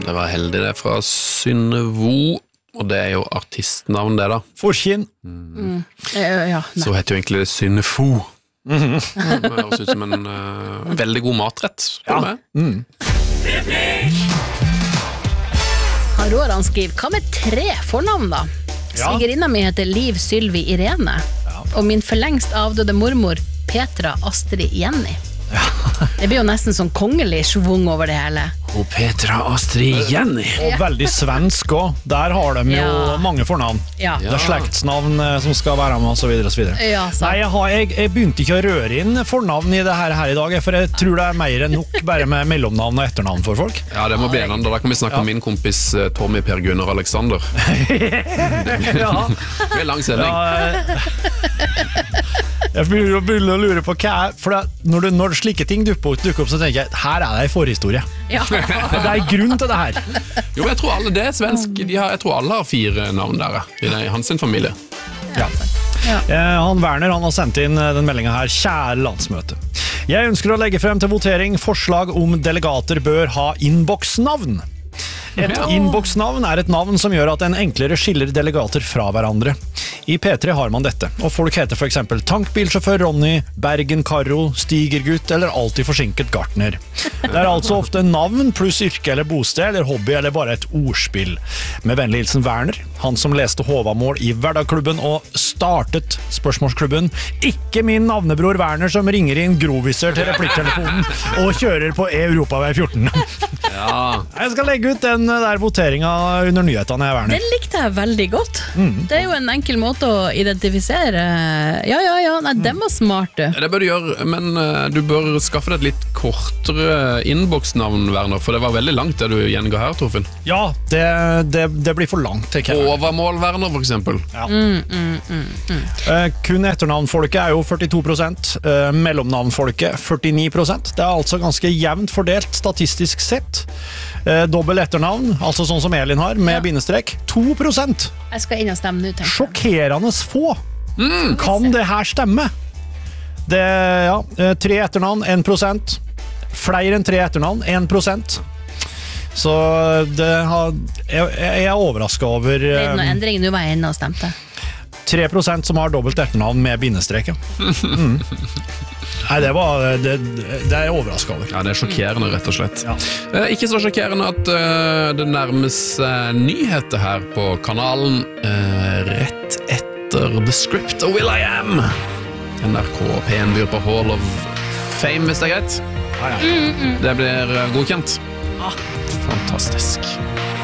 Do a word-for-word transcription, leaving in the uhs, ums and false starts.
Det var heldig det fra Synnevo, og det er jo artistnavn det da. Forkinn. Mm. Ja, Så heter jo egentlig det Synnefo. Mm-hmm. Det høres ut som en uh, veldig god matrett, spør du meg. Mm. Han Roran skriver, hva med tre fornavn da? Ja. Svigerinna mi heter Liv Sylvi Irene, Ja. og min forlengst avdøde mormor Petra Astrid Jenny. Det blir jo nesten sånn kongelig svung over det hele. Og Petra Astrid Jenny. Og veldig svensk også. Der har de jo Ja. mange fornavn. Ja, Det er slektsnavn eh, som skal være med, og så videre, og så videre. ja så. Nei, jeg, har, jeg, jeg begynte ikke å røre inn fornavn i det her, her i dag, for jeg tror det er mer enn nok bare med mellomnavn og etternavn for folk. Ja, det må bli en andre. Da kan vi snakke om min kompis uh, Tommy Per Gunnar Alexander. Ja. Det er lang sending. Ja, eh, jeg begynner å begynne å lure på hva er, for det, når, du, når slike ting dukker opp, dukker opp, så tenker jeg, her er det en forhistorie. Ja. Det er en grunn til det her. Jo, jeg tror alle det er svensk. De har, jeg tror alle har fire navn der, i det, hans sin familie. Ja. Ja. Eh, han Werner han har sendt inn eh, den meldingen her. Kjære landsmøte. Jeg ønsker å legge frem til votering forslag om delegater bør ha innboksnavn. Et innboksnavn er et navn som gjør at en enklere skiller delegater fra hverandre. I P tre har man dette, og folk heter for eksempel tankbilsjåfør Ronny, Bergen Karro, Stigergutt eller alltid forsinket Gartner. Det er altså ofte navn pluss yrke eller bosted eller hobby eller bare et ordspill. Med vennlig hilsen Werner, han som leste Håvamål i Hverdagsklubben og startet spørsmålsklubben. Ikke min navnebror Werner som ringer inn groviser til replikktelefonen og kjører på Europavei fjorten. Ja. Jeg skal legge ut den der voteringen under nyhetene, jeg, Werner. Det likte jeg veldig godt. Mm. Det er jo en enkel måte å identifisere. Ja, ja, ja, nei, den var smart, du. Det bør du gjøre, men uh, du bør skaffe deg et litt kortere innboksnavn, Werner, for det var veldig langt det du gjenga her, Torfinn. Ja, det, det, det blir for langt, tenker jeg. Overmål, Werner, for eksempel. Ja. Mm, mm, mm, mm. Eh, kun etternavnfolket er jo førtito prosent, eh, mellomnavnfolket førtini prosent. Det er altså ganske jevnt fordelt statistisk sett. Eh, dobbel etternavn, altså sånn som Elin har, med Ja. bindestrek, to prosent. Jeg skal inn og stemme nå, tenker jeg. Sjokkerende få. Kan det her stemme? Det, ja, eh, tre etternavn, en prosent. Flere enn tre etternavn, en prosent. Så det har, jeg, jeg er overrasket over Det er eh, noen endring, nå var jeg inne og stemte. tre prosent som har dobbelt etternavn med bindestrek. Ja. Mm. Nei, det var det, det er jeg overrasket over. Ja, det er sjokkerende, rett og slett. Ja. Eh, ikke så sjokkerende at eh, det nærmes eh, nyheter her på kanalen eh, rett etter The Script og Will I Am. N R K P en byr på Hall of Fame, hvis det er greit. Ja, ja. Det blir eh, godkjent. Fantastisk.